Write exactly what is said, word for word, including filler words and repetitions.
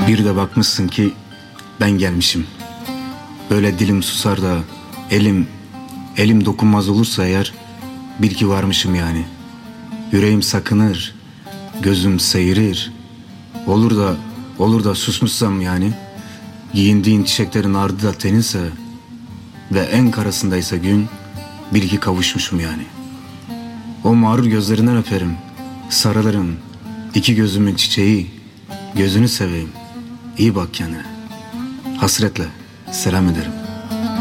Bir de bakmışsın ki ben gelmişim. Böyle dilim susar da elim elim dokunmaz olursa eğer, bil ki varmışım yani. Yüreğim sakınır, gözüm seyirir. Olur da olur da susmuşsam yani, giyindiğin çiçeklerin ardı da teninse ve en karasındaysa gün, bil ki kavuşmuşum yani. O mağrur gözlerinden öperim, sarılırım, iki gözümün çiçeği, gözünü seveyim, iyi bak kendine. Hasretle selam ederim.